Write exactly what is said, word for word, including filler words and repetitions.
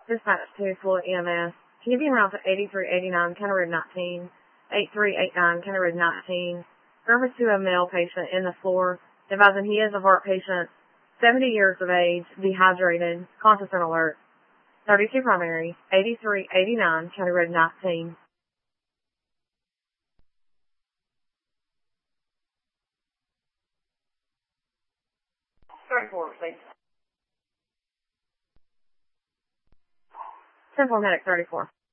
Dispatch to Floyd E M S. Can you be around to eighty-three eighty-nine, County Road nineteen, eighty-three eighty-nine, County Road nineteen. Reference to a male patient in the floor, advising he is a heart patient, seventy years of age, dehydrated, conscious and alert. thirty-two primary, eighty-three eighty-nine, County Road nineteen. thirty-four, please. ten four medic thirty-four.